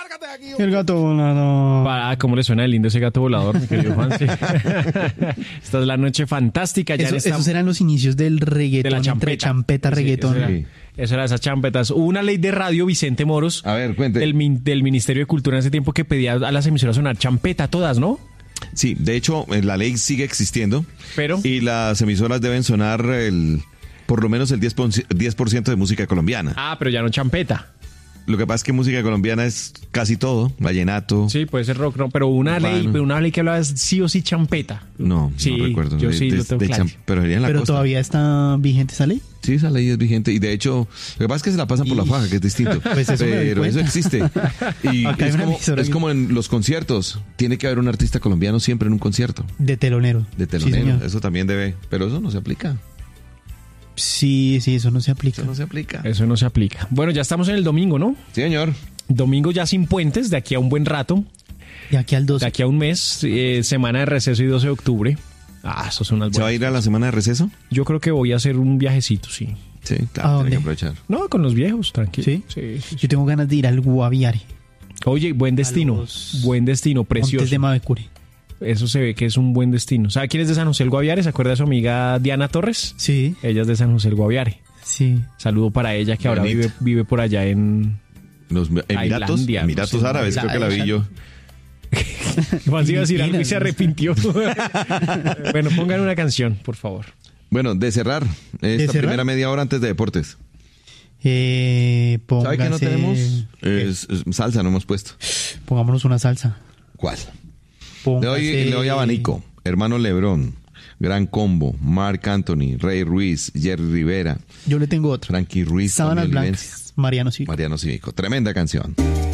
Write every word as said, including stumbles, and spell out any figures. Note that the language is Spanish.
lárgate de aquí. El gato volador. Ah, cómo le suena de lindo ese gato volador, mi querido Juanse. Esta es la noche fantástica. Ya Eso, en esta... Esos eran los inicios del reggaetón, de la champeta. entre champeta, Sí, reggaetón. Eso era, Sí. eso era esas champetas. Hubo una ley de radio, Vicente Moros, A ver, cuente. del, min- del Ministerio de Cultura en ese tiempo que pedía a las emisoras sonar champeta todas, ¿no? Sí, de hecho, eh, la ley sigue existiendo. Pero... Y las emisoras deben sonar el, por lo menos el diez por ciento de música colombiana. Ah, pero ya no champeta. Lo que pasa es que música colombiana es casi todo. Vallenato. Sí, puede ser rock, no, pero una Urbano. ley, pero una ley que hablaba es sí o sí champeta. No, Sí, no recuerdo. yo De- sí de- lo tengo de claro. cham- Pero sería en la Pero costa. todavía está vigente esa ley. Sí, esa ley es vigente. Y de hecho, lo que pasa es que se la pasan por la Y- faja, que es distinto. Pues eso me doy Pero eso cuenta. existe. Y Acá hay es una como, emisora es que- como en los conciertos. Tiene que haber un artista colombiano siempre en un concierto. De telonero. De Sí, telonero. señor. Eso también debe. Pero eso no se aplica. Sí, sí, eso no se aplica. Eso no se aplica. Eso no se aplica. Bueno, ya estamos en el domingo, ¿no? Sí, señor. Domingo ya sin puentes, de aquí a un buen rato, De aquí al de doce. aquí a un mes, eh, semana de receso y doce de octubre. Ah, eso son unas ¿Se va a buenas. ir a la semana de receso? Yo creo que voy a hacer un viajecito, sí. Sí, ¿A claro, dónde? tiene que aprovechar. No, con los viejos, tranquilo. ¿Sí? Sí, sí, sí. Yo tengo ganas de ir al Guaviare, Oye, buen destino, los buen destino, Montes precioso. de Mavecure. Eso se ve que es un buen destino. ¿Sabe quién es de San José el Guaviare? ¿Se acuerda de su amiga Diana Torres? Sí, Ella es de San José el Guaviare. sí. Saludo para ella que ahora Bonito. vive, vive por allá en... Los Emiratos, Tailandia, Emiratos no sé, Árabes, la- creo que la vi yo. Juan se iba a decir algo y se Filipinas, arrepintió. Bueno, pongan una canción, por favor. Bueno, de cerrar esta cerrar? primera media hora antes de deportes. Eh, ¿Sabe qué no póngase- tenemos? Es, es salsa, no hemos puesto. Pongámonos una salsa. ¿Cuál? Le Póngase- doy, le doy abanico. Hermano Lebrón, Gran Combo, Marc Anthony, Rey Ruiz, Jerry Rivera, Yo le tengo otra. Frankie Ruiz, Sábanas Tony Blancas. Olivencia, Mariano Silva. Mariano Cívico. Tremenda canción.